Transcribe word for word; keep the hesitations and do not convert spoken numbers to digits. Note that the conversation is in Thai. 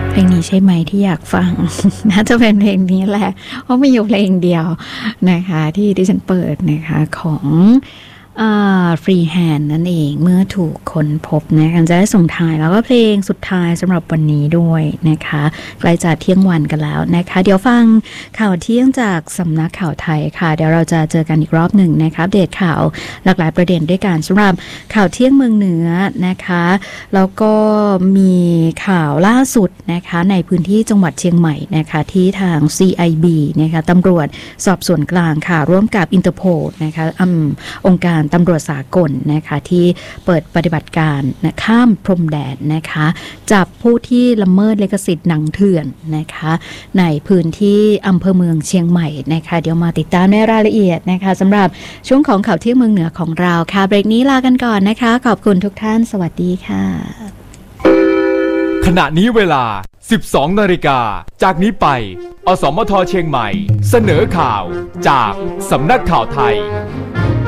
เพลงนี้ใช่ไหมที่อยากฟัง น่าจะเป็นเพลงนี้แหละเพราะมีอยู่เพลงเดียวนะคะที่ที่ฉันเปิดนะคะของฟรีแฮนด์นั่นเองเมื่อถูกค้นพบนะกันจะได้ส่งท้ายแล้วก็เพลงสุดท้ายสำหรับวันนี้ด้วยนะคะใกล้จะเที่ยงวันกันแล้วนะคะเดี๋ยวฟังข่าวเที่ยงจากสำนักข่าวไทยค่ะเดี๋ยวเราจะเจอกันอีกรอบหนึ่งนะคะอัปเดตข่าวหลากหลายประเด็นด้วยกันสำหรับข่าวเที่ยงเมืองเหนือนะคะแล้วก็มีข่าวล่าสุดนะคะในพื้นที่จังหวัดเชียงใหม่นะคะที่ทาง ซี ไอ บี นะคะตำรวจสอบสวนกลางค่ะร่วมกับอินเตอร์โพลนะคะอองค์การตำรวจสากลนะคะที่เปิดปฏิบัติการนะข้ามพรมแดนนะคะจับผู้ที่ละเมิดลิขสิทธิ์หนังเถื่อนนะคะในพื้นที่อำเภอเมืองเชียงใหม่นะคะเดี๋ยวมาติดตามในรายละเอียดนะคะสำหรับช่วงของข่าวเที่ยงเมืองเหนือของเราค่ะเบรกนี้ลากันก่อนนะคะขอบคุณทุกท่านสวัสดีค่ะขณะนี้เวลา สิบสองนาฬิกาจากนี้ไปอสมทเชียงใหม่เสนอข่าวจากสำนักข่าวไทย